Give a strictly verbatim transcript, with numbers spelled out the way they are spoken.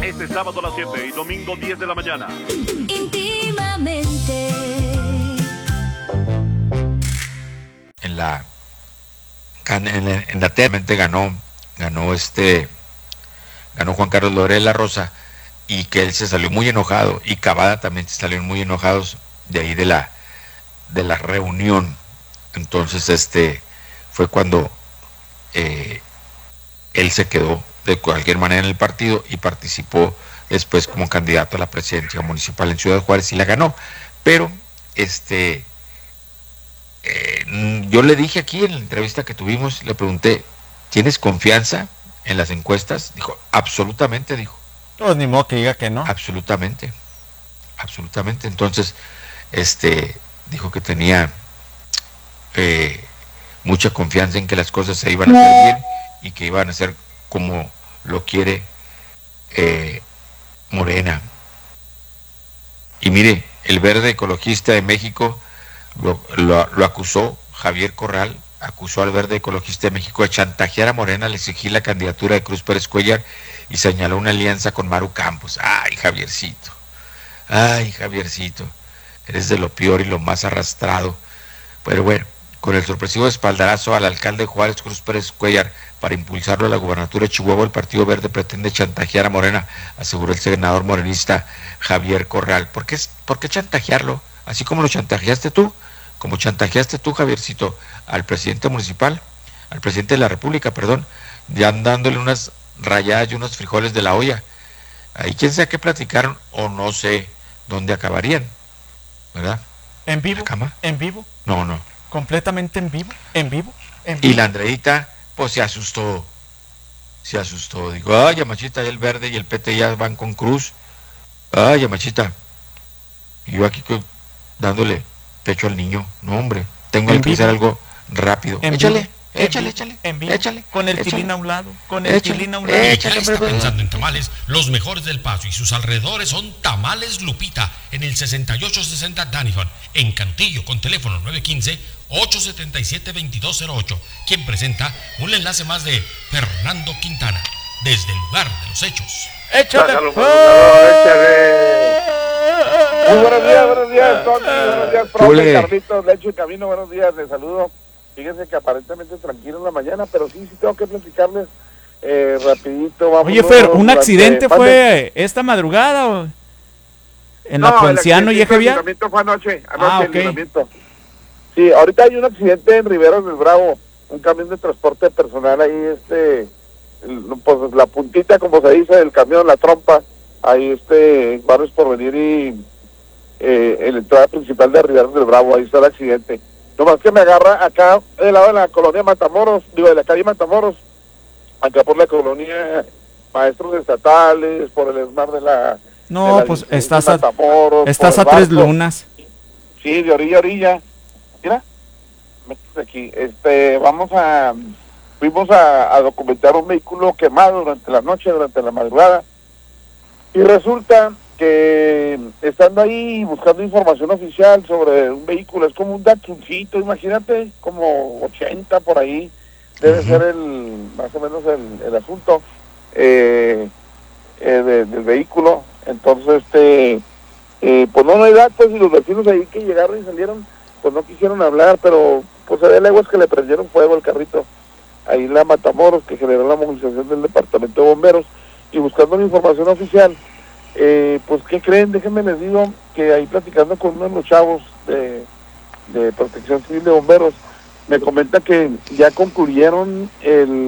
Este sábado a las siete y domingo diez de la mañana. Íntimamente. En la en, en, en la T ganó ganó este ganó Juan Carlos Loré de la Rosa, y que él se salió muy enojado, y Cavada también se salieron muy enojados de ahí de la de la reunión. Entonces este fue cuando eh, él se quedó de cualquier manera en el partido y participó después como candidato a la presidencia municipal en Ciudad Juárez y la ganó. Pero este eh, yo le dije aquí en la entrevista que tuvimos, le pregunté, ¿tienes confianza en las encuestas? Dijo, absolutamente, dijo. Pues ni modo que diga que no. Absolutamente, absolutamente. Entonces, este, dijo que tenía eh, mucha confianza en que las cosas se iban a hacer bien y que iban a ser como lo quiere eh, Morena. Y mire, el Verde Ecologista de México lo, lo, lo acusó, Javier Corral acusó al Verde Ecologista de México de chantajear a Morena al exigir la candidatura de Cruz Pérez Cuellar y señaló una alianza con Maru Campos. Ay, Javiercito, ay, Javiercito, eres de lo peor y lo más arrastrado. Pero bueno, con el sorpresivo espaldarazo al alcalde Juárez Cruz Pérez Cuellar para impulsarlo a la gubernatura de Chihuahua, el Partido Verde pretende chantajear a Morena, aseguró el senador morenista Javier Corral. ¿Por qué, por qué chantajearlo? Así como lo chantajeaste tú, como chantajeaste tú, Javiercito, al presidente municipal, al presidente de la República, perdón, ya dándole unas rayadas y unos frijoles de la olla. Ahí quién sabe qué platicaron o no sé dónde acabarían, ¿verdad? ¿En vivo? ¿La cama? ¿En vivo? No, no. ¿Completamente en vivo? ¿En vivo? ¿En vivo? Y la Andreita, pues se asustó, se asustó. Digo, ay, Yamachita, el Verde y el P T ya van con Cruz. Ay, Yamachita. Y yo aquí dándole pecho al niño. No, hombre, tengo que hacer algo rápido. Échale, vivo? échale, en échale, en vivo, échale. con el échale. tilín a un lado, con el Échale, tilín a un lado. échale, está hombre, pensando en tamales, los mejores del Paso y sus alrededores son Tamales Lupita en el sesenta y ocho sesenta Daniford, en Cantillo, con teléfono nueve uno cinco, ocho siete siete, dos dos cero ocho, quien presenta un enlace más de Fernando Quintana, desde el lugar de los hechos. ¡Échale! échale. Muy buenos días, buenos días, Tony, buenos días, profe, Carlitos, Lecho y Camino, buenos días, les saludo. Fíjense que aparentemente tranquilo en la mañana, pero sí, sí tengo que platicarles eh, rapidito. Vamos. Oye, Fer, ¿un accidente fue esta madrugada o en no, la Ponciano y Eje Vial? El libramiento fue anoche, anoche ah, el okay. libramiento. Sí, ahorita hay un accidente en Riveros del Bravo, un camión de transporte personal ahí, este, el, pues la puntita, como se dice, del camión, la trompa, ahí este, en Barrios Porvenir y eh, en la entrada principal de Riveros del Bravo, ahí está el accidente. Nomás que me agarra acá del lado de la colonia Matamoros, digo, de la calle Matamoros, acá por la colonia Maestros Estatales, por el Esmar de la... No, de la, pues de estás a, Matamoros, estás a tres lunas. Sí, de orilla a orilla. Mira, métete aquí. Este, vamos a... Fuimos a, a documentar un vehículo quemado durante la noche, durante la madrugada, y resulta que estando ahí buscando información oficial sobre un vehículo, es como un Datsuncito, imagínate, como ochenta por ahí, debe uh-huh. ser el más o menos el, el asunto eh, eh, de, del vehículo. Entonces, este, eh, pues no, no hay datos, y los vecinos ahí que llegaron y salieron, pues no quisieron hablar, pero pues había leguas que le prendieron fuego al carrito, ahí en la Matamoros, que generó la movilización del departamento de bomberos, y buscando la información oficial. Eh, pues, ¿qué creen? Déjenme les digo que ahí platicando con uno de los chavos de, de Protección Civil de Bomberos, me comenta que ya concluyeron el